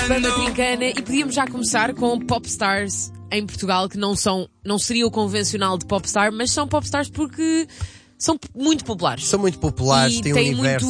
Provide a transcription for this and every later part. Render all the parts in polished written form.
Banda Trincana, e podíamos já começar com popstars em Portugal que não seria o convencional de popstar, mas são popstars porque são muito populares. São muito populares, e têm um universo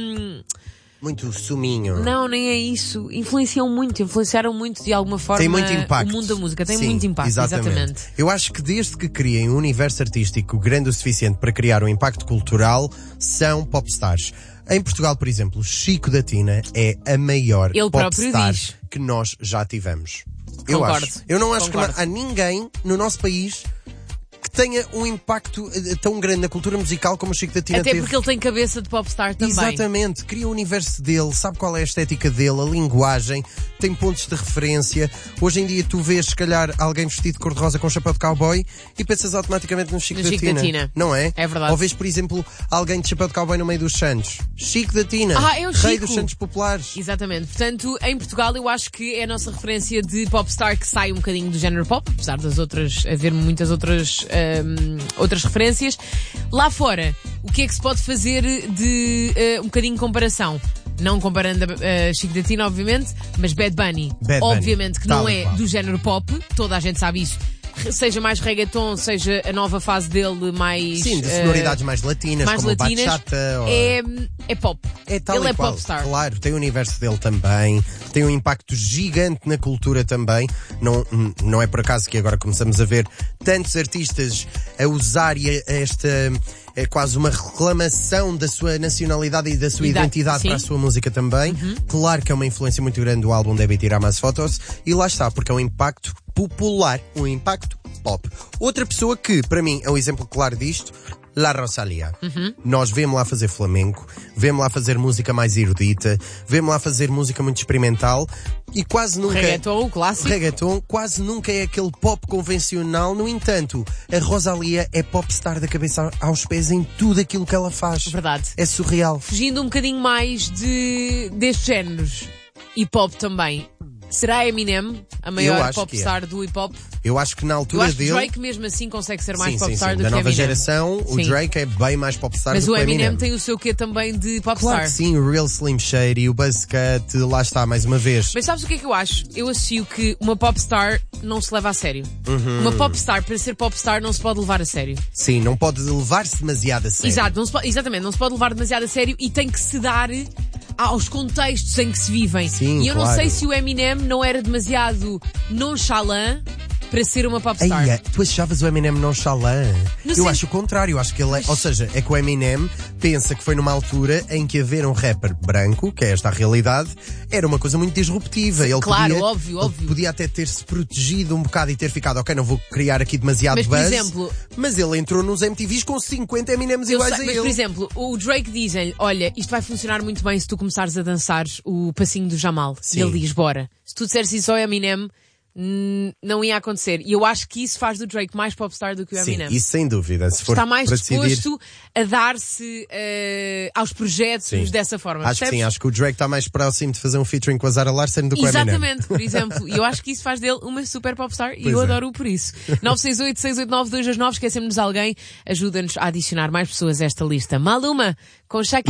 muito suminho. Não, nem é isso. Influenciaram muito de alguma forma. Tem muito impacto. O mundo da música tem Sim, muito impacto, exatamente. Eu acho que desde que criem um universo artístico grande o suficiente para criar um impacto cultural, são popstars. Em Portugal, por exemplo, Chico da Tina é a maior popstar que nós já tivemos. Eu não acho que há ninguém no nosso país que tenha um impacto tão grande na cultura musical como o Chico da Tina teve. Até porque ele tem cabeça de popstar também. Exatamente, cria o universo dele, sabe qual é a estética dele, a linguagem, tem pontos de referência. Hoje em dia tu vês, se calhar, alguém vestido de cor-de-rosa com um chapéu de cowboy e pensas automaticamente no Chico da Tina. Não é? É verdade. Ou vês, por exemplo, alguém de chapéu de cowboy no meio dos Santos. Chico da Tina, é o rei Chico dos Santos populares. Exatamente. Portanto, em Portugal eu acho que é a nossa referência de popstar que sai um bocadinho do género pop, apesar das outras, haver muitas outras referências. Lá fora, o que é que se pode fazer de um bocadinho de comparação? Não comparando a Chico da Tina, obviamente, mas Bad Bunny. Obviamente que não é do género pop, toda a gente sabe isso. Seja mais reggaeton, seja a nova fase dele mais... Sim, de sonoridades mais latinas, como bachata. É pop. Ele é popstar. Claro, tem o universo dele também, tem um impacto gigante na cultura também. Não é por acaso que agora começamos a ver tantos artistas a usar esta... É quase uma reclamação da sua nacionalidade e da sua identidade para a sua música também. Claro que é uma influência muito grande do álbum Debe Tirar Mais Fotos. E lá está, porque é um impacto popular, um impacto pop. Outra pessoa que, para mim, é um exemplo claro disto, La Rosalía. Nós vemos lá fazer flamenco, vemos lá fazer música mais erudita, vemos lá fazer música muito experimental e quase nunca... Reggaeton, clássico. Reggaeton, quase nunca é aquele pop convencional. No entanto, a Rosalía é popstar da cabeça aos pés em tudo aquilo que ela faz. Verdade. É surreal. Fugindo um bocadinho mais destes géneros, hip-hop também. Será Eminem a maior popstar do hip-hop? Eu acho que na altura dele... Eu acho que Drake mesmo assim consegue ser mais popstar do que Eminem. Da nova Eminem. geração, o Drake é bem mais popstar do que o Eminem. Mas o Eminem tem o seu quê também de popstar. Claro que sim, o Real Slim Shady, o Buzzcut, lá está, mais uma vez. Mas sabes o que é que eu acho? Eu associo que uma popstar não se leva a sério. Uma popstar, para ser popstar, não se pode levar a sério. Sim, não pode levar-se demasiado a sério. Exatamente, não se pode levar demasiado a sério e tem que se dar aos contextos em que se vivem. Sim, e eu não sei se o Eminem não era demasiado nonchalant para ser uma popstar. Eia, tu achavas o Eminem nonchalant? Eu acho o contrário, eu acho que ele é... Ou seja, é que o Eminem pensa que foi numa altura em que haver um rapper branco, que é esta a realidade, era uma coisa muito disruptiva. Ele óbvio. Podia até ter-se protegido um bocado e ter ficado, ok, não vou criar aqui demasiado buzz. Por exemplo... Mas ele entrou nos MTVs com 50 Eminems iguais a ele. Mas, por exemplo, o Drake diz-lhe, olha, isto vai funcionar muito bem se tu começares a dançar o passinho do Jamal. Sim. E ele diz, bora. Se tu disseres isso ao Eminem... não ia acontecer. E eu acho que isso faz do Drake mais popstar do que o Eminem. Sim, isso sem dúvida. Se for está mais para disposto a dar-se aos projetos dessa forma. Acho que sim, acho que o Drake está mais próximo de fazer um featuring com a Zara Larsson do que o Eminem. Exatamente, por exemplo. E eu acho que isso faz dele uma super popstar e eu adoro-o por isso. 968-689-229, esquecemos-nos de alguém, ajuda-nos a adicionar mais pessoas a esta lista. Maluma, com Shakira.